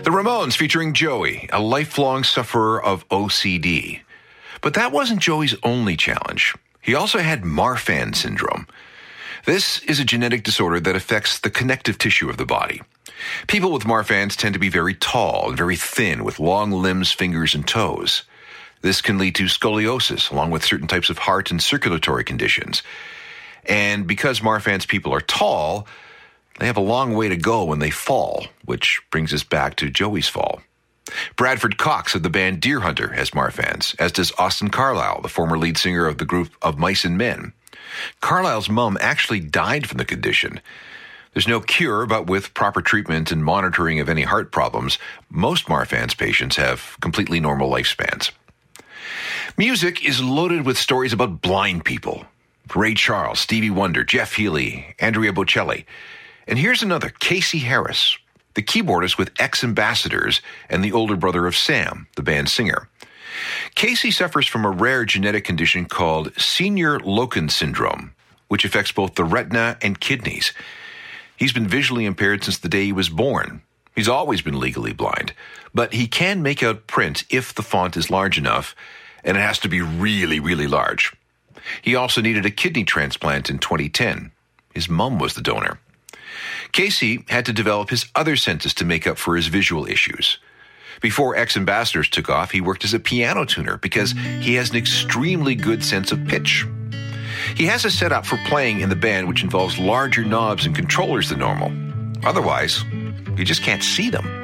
The Ramones featuring Joey, a lifelong sufferer of OCD. But that wasn't Joey's only challenge. He also had Marfan syndrome. This is a genetic disorder that affects the connective tissue of the body. People with Marfan's tend to be very tall and very thin with long limbs, fingers, and toes. This can lead to scoliosis, along with certain types of heart and circulatory conditions. And because Marfan's people are tall, they have a long way to go when they fall, which brings us back to Joey's fall. Bradford Cox of the band Deer Hunter has Marfan's, as does Austin Carlisle, the former lead singer of the group of Mice and Men. Carlisle's mom actually died from the condition. There's no cure, but with proper treatment and monitoring of any heart problems, most Marfan's patients have completely normal lifespans. Music is loaded with stories about blind people. Ray Charles, Stevie Wonder, Jeff Healey, Andrea Bocelli. And here's another, Casey Harris, the keyboardist with X-Ambassadors and the older brother of Sam, the band's singer. Casey suffers from a rare genetic condition called Senior-Loken syndrome, which affects both the retina and kidneys. He's been visually impaired since the day he was born. He's always been legally blind, but he can make out print if the font is large enough, and it has to be really, really large. He also needed a kidney transplant in 2010. His mom was the donor. Casey had to develop his other senses to make up for his visual issues. Before X-Ambassadors took off, he worked as a piano tuner because he has an extremely good sense of pitch. He has a setup for playing in the band which involves larger knobs and controllers than normal. Otherwise, you just can't see them.